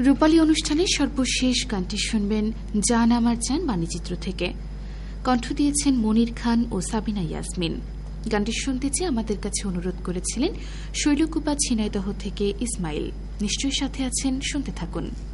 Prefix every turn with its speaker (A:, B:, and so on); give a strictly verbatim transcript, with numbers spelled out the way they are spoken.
A: রূপালী অনুষ্ঠানের সর্বশেষ গানটি শুনবেন জান আমার জান বাণীচিত্র থেকে। কণ্ঠ দিয়েছেন মনির খান ও সাবিনা ইয়াসমিন। গানটি শুনতে চেয়ে আমাদের কাছে অনুরোধ করেছিলেন শৈলকুপা ঝিনাইদহ থেকে ইসমাইল। নিশ্চয়ই সাথে আছেন, শুনতে থাকুন।